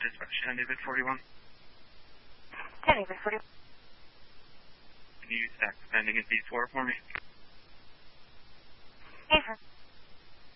dispatch, David 41. David 41. Can you stack pending at B4 for me?